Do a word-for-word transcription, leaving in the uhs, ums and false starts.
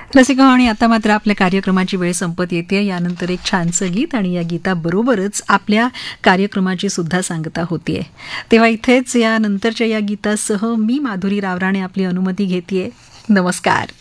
रसिका, आणि आता मात्र आपल्या कार्यक्रमाची वेळ संपत येते. यानंतर एक छानसं गीत आणि या गीताबरोबरच आपल्या कार्यक्रमाची सुद्धा सांगता होतीये. तेव्हा इथेच या नंतरच्या या गीतासह मी माधुरी रावराणे आपली अनुमती घेतेय. नमस्कार.